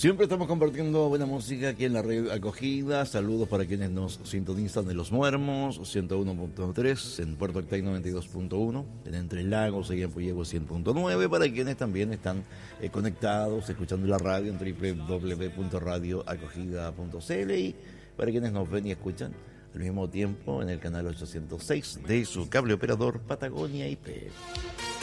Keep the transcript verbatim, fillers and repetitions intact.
Siempre estamos compartiendo buena música aquí en la red Acogida. Saludos para quienes nos sintonizan en Los Muermos, ciento uno punto tres, en Puerto Octay noventa y dos punto uno, en Entre Lagos y en Puyehue cien punto nueve, para quienes también están eh, conectados, escuchando la radio en doble u doble u doble u punto radio acogida punto c l y para quienes nos ven y escuchan al mismo tiempo en el canal ochocientos seis de su cable operador Patagonia I P.